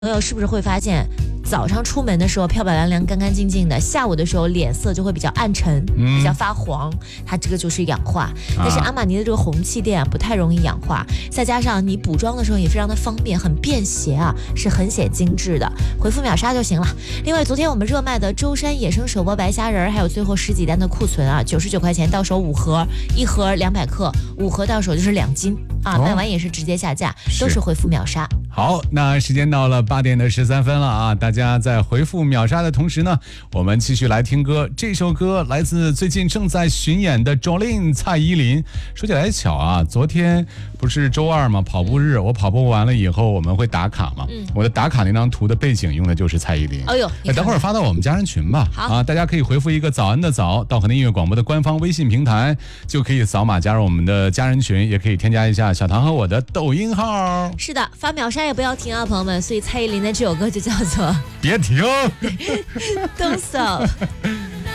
朋友是不是会发现，早上出门的时候漂漂亮亮、干干净净的，下午的时候脸色就会比较暗沉，比较发黄，它这个就是氧化。但是阿玛尼的这个红气垫不太容易氧化，再加上你补妆的时候也非常的方便，很便携啊，是很显精致的。回复秒杀就行了。另外，昨天我们热卖的舟山野生手剥白虾仁，还有最后10几单的库存啊，99块钱到手5盒，一盒200克，5盒到手就是2斤啊，卖完也是直接下架，都是回复秒杀。 好，那时间到了8点13分了啊！大家在回复秒杀的同时呢，我们继续来听歌。这首歌来自最近正在巡演的 Jolin 蔡依林。说起来巧啊，昨天不是周二吗？跑步日，我跑步完了以后我们会打卡嘛。我的打卡那张图的背景用的就是蔡依林。 哎呦， 等会儿发到我们家人群吧。 好啊，大家可以回复一个早安的早到河南音乐广播的官方微信平台，就可以扫码加入我们的家人群，也可以添加一下小唐和我的抖音号。 是的，发秒杀也不要停啊，朋友们。所以蔡依林的这首歌就叫做别停 Don't Stop。